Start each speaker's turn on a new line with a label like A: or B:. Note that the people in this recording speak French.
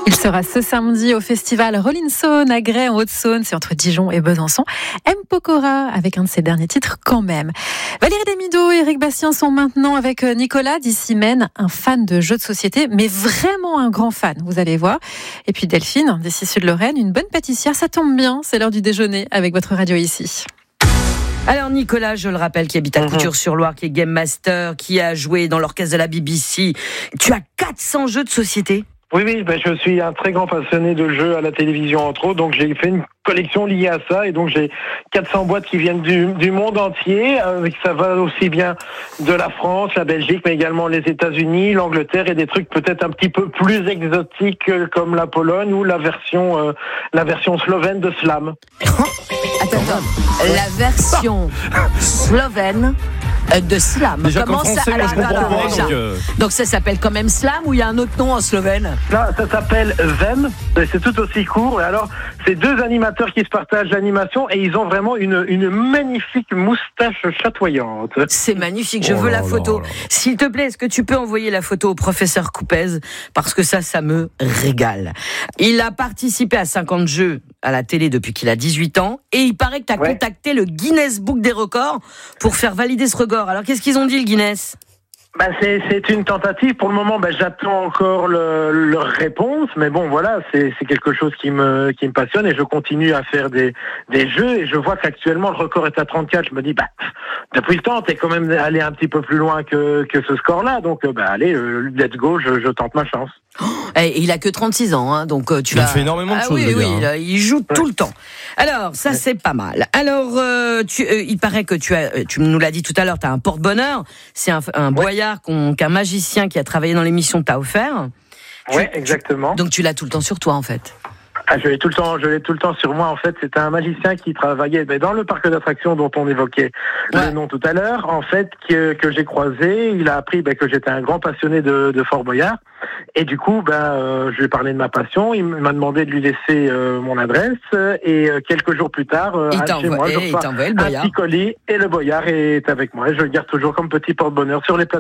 A: Il sera ce samedi au festival Rolling Stone à Grès en Haute-Saône, c'est entre Dijon et Besançon. M. Pokora avec un de ses derniers titres quand même. Valérie Damido et Eric Bastien sont maintenant avec Nicolas d'ici Maine, un fan de jeux de société, mais vraiment un grand fan, vous allez voir. Et puis Delphine, d'ici Sud-Lorraine, une bonne pâtissière, ça tombe bien, c'est l'heure du déjeuner avec votre radio ici.
B: Alors Nicolas, je le rappelle, qui habite à Couture-sur-Loire, qui est Game Master, qui a joué dans l'orchestre de la BBC. Tu as 400 jeux de société ?
C: Oui, je suis un très grand passionné de jeux à la télévision, entre autres, donc j'ai fait une collection liée à ça, et donc j'ai 400 boîtes qui viennent du monde entier, ça va aussi bien de la France, la Belgique, mais également les États-Unis, l'Angleterre, et des trucs peut-être un petit peu plus exotiques comme la Pologne ou la version slovène de Slam.
B: Attends, la version slovène de Slam.
D: Déjà
B: Comment
D: qu'en français, moi je comprends pas.
B: Donc ça s'appelle quand même Slam ou il y a un autre nom en slovène ?
C: Là, ça s'appelle Vem, c'est tout aussi court. Et alors, c'est deux animateurs qui se partagent l'animation et ils ont vraiment une magnifique moustache chatoyante.
B: C'est magnifique, je veux la photo. S'il te plaît, est-ce que tu peux envoyer la photo au professeur Coupez ? Parce que ça me régale. Il a participé à 50 jeux à la télé depuis qu'il a 18 ans et il paraît que tu as contacté le Guinness Book des records pour faire valider ce record. Alors, qu'est-ce qu'ils ont dit, le Guinness ?
C: C'est une tentative. Pour le moment, j'attends encore leur réponse. Mais bon, voilà, c'est quelque chose qui me passionne et je continue à faire des jeux. Et je vois qu'actuellement, le record est à 34. Je me dis, depuis le temps, t'es quand même allé un petit peu plus loin que ce score-là. Donc, allez, let's go, je tente ma chance.
B: Et il a que 36 ans, hein, donc tu
D: il fait énormément de choses.
B: Oui, il joue tout le temps. Alors, ça c'est pas mal. Alors, il paraît que tu nous l'as dit tout à l'heure, tu as un porte-bonheur. C'est un boyard qu'un magicien qui a travaillé dans l'émission t'a offert.
C: Oui, exactement.
B: Donc tu l'as tout le temps sur toi, en fait.
C: Je l'ai tout le temps sur moi. En fait, c'était un magicien qui travaillait dans le parc d'attractions dont on évoquait le nom tout à l'heure. En fait, que j'ai croisé, il a appris que j'étais un grand passionné de Fort Boyard. Et du coup, je lui ai parlé de ma passion. Il m'a demandé de lui laisser mon adresse. Et quelques jours plus tard, chez moi, je reçois un petit colis et le Boyard est avec moi. Et je le garde toujours comme petit porte-bonheur sur les plateaux.